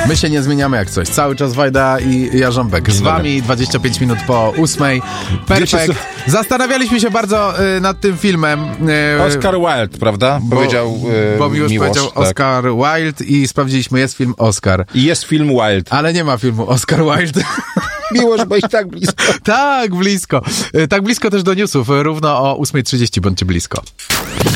My się nie zmieniamy jak coś. Cały czas Wajda i Jarząbek. Z wami 25 minut po 8. Perfekt. Zastanawialiśmy się bardzo nad tym filmem. Oscar Wilde, prawda? Powiedział Bo Miłosz powiedział tak. Oscar Wilde i sprawdziliśmy, jest film Oscar. I jest film Wilde. Ale nie ma filmu Oscar Wilde. Miłosz, byłeś tak blisko. Tak blisko. Tak blisko też do newsów. Równo o 8:30 bądźcie blisko.